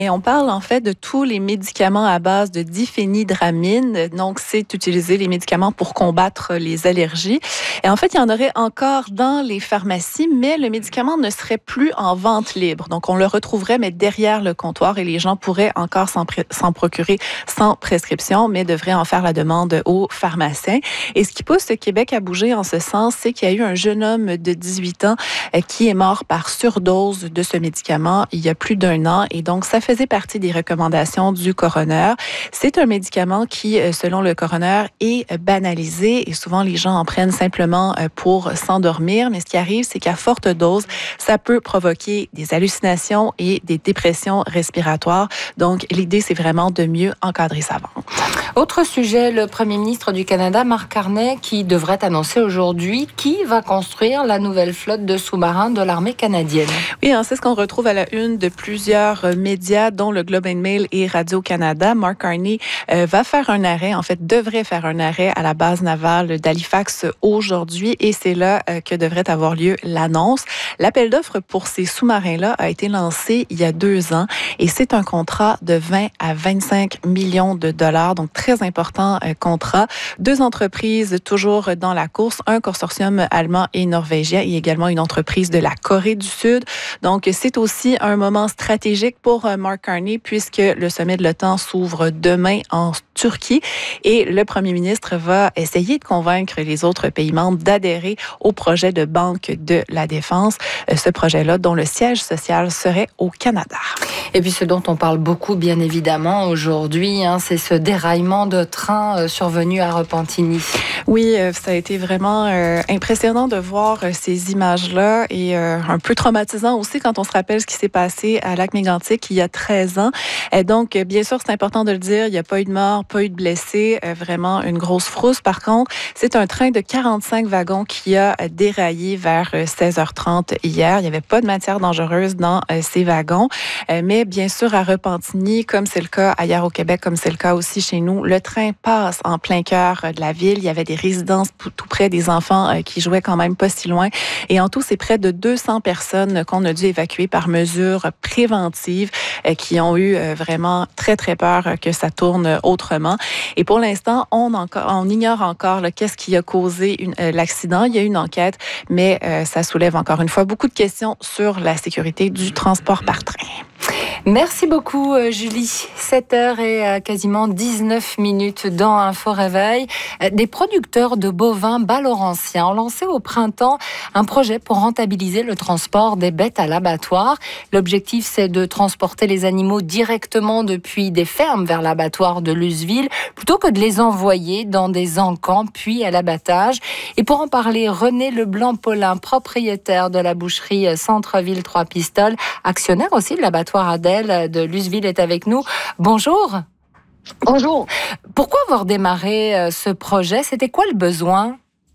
Et on parle en fait de tous les médicaments à base de diphénhydramine. Donc, c'est utiliser les médicaments pour combattre les allergies. Et en fait, il y en aurait encore dans les pharmacies, mais le médicament ne serait plus en vente libre. Donc, on le retrouverait, mais derrière le comptoir et les gens pourraient encore s'en procurer sans prescription, mais devraient en faire la demande aux pharmaciens. Et ce qui pousse le Québec à bouger en ce sens, c'est qu'il y a eu un jeune homme de 18 ans qui est mort par surdose de ce médicament il y a plus d'un an. Et donc, ça faisait partie des recommandations du coroner. C'est un médicament qui, selon le coroner, est banalisé et souvent les gens en prennent simplement pour s'endormir. Mais ce qui arrive, c'est qu'à forte dose, ça peut provoquer des hallucinations et des dépressions respiratoires. Donc, l'idée, c'est vraiment de mieux encadrer sa vente. Autre sujet, le premier ministre du Canada, Mark Carney, qui devrait annoncer aujourd'hui qui va construire la nouvelle flotte de sous-marins de l'armée canadienne. Oui, c'est ce qu'on retrouve à la une de plusieurs médias, dont le Globe and Mail et Radio-Canada. Mark Carney va faire un arrêt, en fait, devrait faire un arrêt à la base navale d'Halifax aujourd'hui, et c'est là que devrait avoir lieu l'annonce. L'appel d'offres pour ces sous-marins-là a été lancé il y a 2 ans, et c'est un contrat de 20 à 25 millions de dollars, donc très important contrat. 2 entreprises toujours dans la course, un consortium allemand et norvégien et également une entreprise de la Corée du Sud. Donc, c'est aussi un moment stratégique pour Mark Carney puisque le sommet de l'OTAN s'ouvre demain en Turquie et le premier ministre va essayer de convaincre les autres pays membres d'adhérer au projet de banque de la défense, ce projet-là dont le siège social serait au Canada. Et puis ce dont on parle beaucoup, bien évidemment, aujourd'hui, c'est ce déraillement de train survenu à Repentigny. Oui, ça a été vraiment impressionnant de voir ces images-là et un peu traumatisant aussi quand on se rappelle ce qui s'est passé à Lac-Mégantic il y a 13 ans. Donc, bien sûr, c'est important de le dire, il n'y a pas eu de mort, pas eu de blessés, vraiment une grosse frousse. Par contre, c'est un train de 45 wagons qui a déraillé vers 16h30 hier. Il n'y avait pas de matière dangereuse dans ces wagons, mais bien sûr, à Repentigny, comme c'est le cas ailleurs au Québec, comme c'est le cas aussi chez nous, le train passe en plein cœur de la ville. Il y avait des résidences tout près, des enfants qui jouaient quand même pas si loin. Et en tout, c'est près de 200 personnes qu'on a dû évacuer par mesure préventive qui ont eu vraiment très, très peur que ça tourne autrement. Et pour l'instant, on ignore encore qu'est-ce qui a causé l'accident. Il y a une enquête, mais ça soulève encore une fois beaucoup de questions sur la sécurité du transport par train. Merci beaucoup, Julie. 7h et quasiment 19 minutes dans Info Réveil. Des producteurs de bovins bas-laurentiens ont lancé au printemps un projet pour rentabiliser le transport des bêtes à l'abattoir. L'objectif, c'est de transporter les animaux directement depuis des fermes vers l'abattoir de Lusseville, plutôt que de les envoyer dans des encamps puis à l'abattage. Et pour en parler, René Leblanc-Paulin, propriétaire de la boucherie Centre-Ville Trois-Pistoles, actionnaire aussi de l'abattoir Adèle de Lusseville, est avec nous. Bonjour. Bonjour. Pourquoi avoir démarré ce projet? C'était quoi le besoin?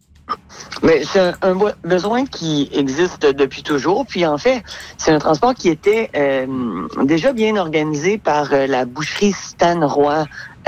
Mais c'est un besoin qui existe depuis toujours. Puis en fait, c'est un transport qui était déjà bien organisé par la boucherie Stan Roy,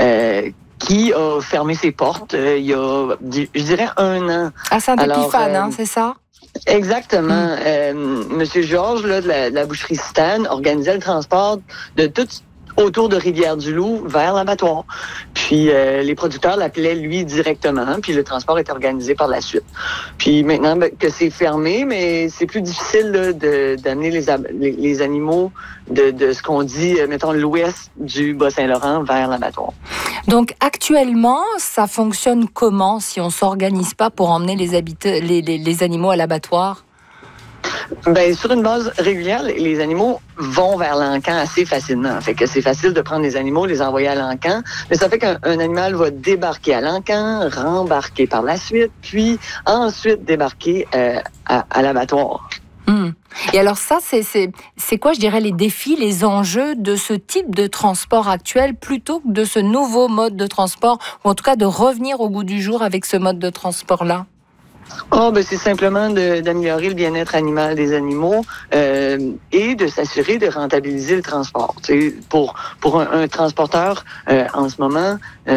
qui a fermé ses portes il y a, je dirais, 1 an. À Saint-Épiphane, c'est ça? Exactement. Monsieur Georges, là, de la boucherie Stan, organisait le transport de tout autour de Rivière-du-Loup vers l'abattoir. Puis les producteurs l'appelaient lui directement, puis le transport est organisé par la suite. Puis maintenant que c'est fermé, mais c'est plus difficile là, d'amener les animaux de ce qu'on dit, mettons, l'ouest du Bas-Saint-Laurent vers l'abattoir. Donc actuellement, ça fonctionne comment si on s'organise pas pour emmener les animaux à l'abattoir? Ben, sur une base régulière, les animaux vont vers l'encan assez facilement. Fait que c'est facile de prendre les animaux, les envoyer à l'encan. Mais ça fait qu'un animal va débarquer à l'encan, rembarquer par la suite, puis ensuite débarquer à l'abattoir. Et alors ça, c'est quoi, je dirais, les défis, les enjeux de ce type de transport actuel plutôt que de ce nouveau mode de transport, ou en tout cas de revenir au goût du jour avec ce mode de transport-là? C'est simplement d'améliorer le bien-être animal des animaux et de s'assurer de rentabiliser le transport. Tu sais, pour un transporteur, en ce moment,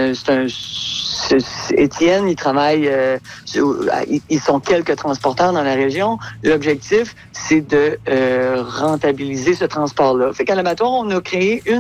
Étienne, il travaille, ils sont quelques transporteurs dans la région. L'objectif, c'est de rentabiliser ce transport-là. Fait qu'à l'abattoir, on a créé une